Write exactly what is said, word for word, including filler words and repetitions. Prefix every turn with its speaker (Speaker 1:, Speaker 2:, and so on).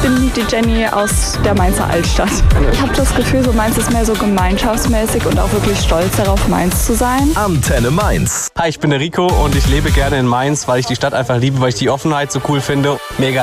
Speaker 1: bin die Jenny aus der Mainzer Altstadt. Ich habe das Gefühl, so Mainz ist mehr so gemeinschaftsmäßig und auch wirklich stolz darauf, Mainz zu sein.
Speaker 2: Antenne Mainz.
Speaker 3: Hi, ich bin der Rico und ich lebe gerne in Mainz, weil ich die Stadt einfach liebe, weil ich die Offenheit so cool finde. Mega.